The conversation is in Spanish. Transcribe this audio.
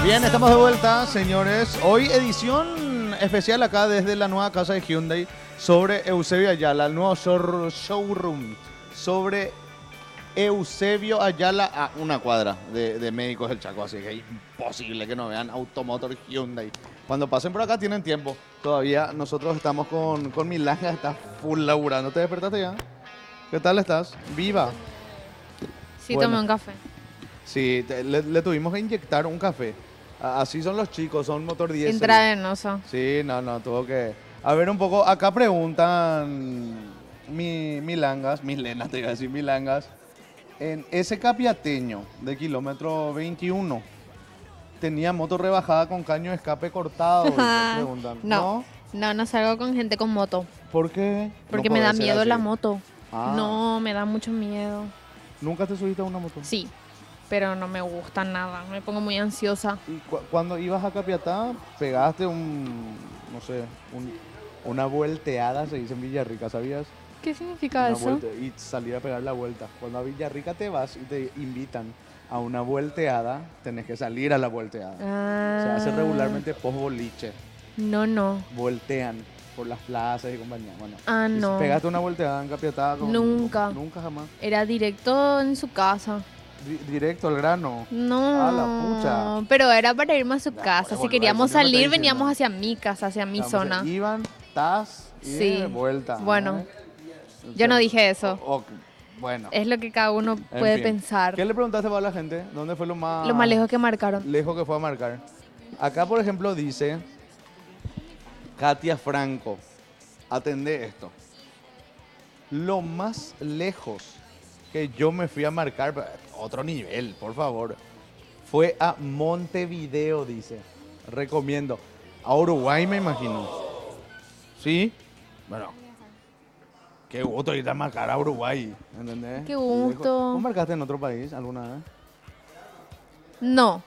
Bien, estamos de vuelta, señores. Hoy edición especial acá desde la nueva casa de Hyundai sobre Eusebio Ayala, el nuevo showroom sobre Eusebio Ayala a una cuadra de Médicos del Chaco, así que es imposible que no vean Automotor Hyundai. Cuando pasen por acá tienen tiempo. Todavía nosotros estamos con Milanga, está full laburando. ¿Te despertaste ya? ¿Qué tal estás? Viva. Sí, tomé Bueno, un café. sí, le tuvimos que inyectar un café. Así son los chicos, son motor diésel. Intravenoso. Sí, no, tuvo que... A ver un poco, acá preguntan Milangas, Milenas, te iba a decir Milangas. En ese capiateño de kilómetro 21, ¿tenía moto rebajada con caño de escape cortado? Dice, preguntan. No, no salgo con gente con moto. ¿Por qué? No Porque me da puede ser miedo la así. moto. Ah, No, me da mucho miedo. ¿nunca te subiste a una moto? Sí, pero no me gusta nada. Me pongo muy ansiosa. Y cuando ibas a Capiatá, pegaste no sé, una volteada, se dice en Villarrica, ¿sabías? ¿Qué significa Una eso? vuelta y salir a pegar la vuelta. Cuando a Villarrica te vas y te invitan a una volteada, tenés que salir a la volteada. Se hace Ah, regularmente post boliche. no. Voltean por las plazas y compañía. Bueno, Ah, y si no. pegaste una volteada en Capiatá Nunca. nunca jamás. Era directo en su casa. Directo al grano. A la pucha. No, pero era para irme a su casa. Si Boludo, queríamos ¿qué me estás salir, diciendo? veníamos hacia mi casa, hacia mi Vamos, zona. iban, tas y de Sí. vuelta. Bueno, ¿eh? yo no dije eso. Bueno, Es lo que cada uno en puede fin. pensar. ¿Qué le preguntaste para la gente? ¿Dónde fue lo Lo más lejos que marcaron. lejos que fue a marcar? Acá, por ejemplo, dice Katia Franco. Atende esto. Lo más lejos que yo me fui a marcar, otro nivel, por favor, fue a Montevideo, dice. Recomiendo. A Uruguay, me imagino. ¿Sí? Bueno, qué gusto ir a marcar a Uruguay, ¿entendés? Qué gusto. ¿Vos marcaste en otro país alguna vez? No,